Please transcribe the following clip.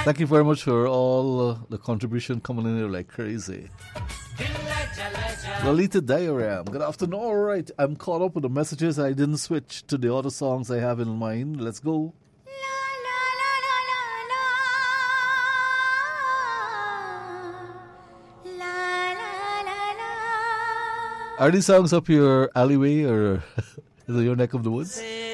Thank you very much for all the contribution coming in here like crazy. Lalita Diagram, good afternoon. All right, I'm caught up with the messages. I didn't switch to the other songs I have in mind. Let's go. Are these songs up your alleyway or is it your neck of the woods?